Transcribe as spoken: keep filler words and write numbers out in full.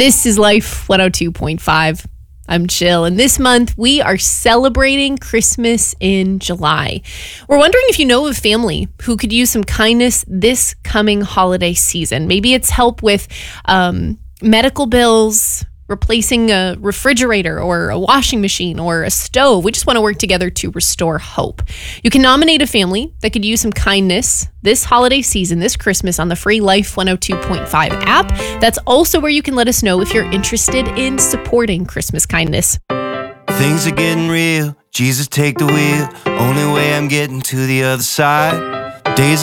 This is Life one oh two point five. I'm Jill, and this month we are celebrating Christmas in July. We're wondering if you know of a family who could use some kindness this coming holiday season. Maybe it's help with um, medical bills, replacing a refrigerator or a washing machine or a stove. We just want to work together to restore hope. You can nominate a family that could use some kindness this holiday season, this Christmas, on the free Life one oh two point five app. That's also where you can let us know if you're interested in supporting Christmas kindness. Things are getting real. Jesus, take the wheel. Only way I'm getting to the other side. Days